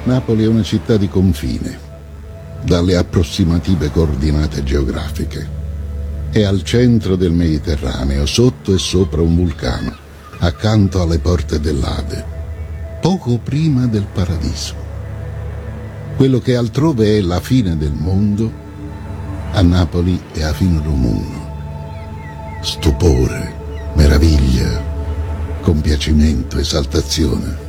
Napoli è una città di confine, dalle approssimative coordinate geografiche. È al centro del Mediterraneo, sotto e sopra un vulcano, accanto alle porte dell'Ade, poco prima del paradiso. Quello che altrove è la fine del mondo, a Napoli è afinrum uno. Stupore, meraviglia, compiacimento, esaltazione.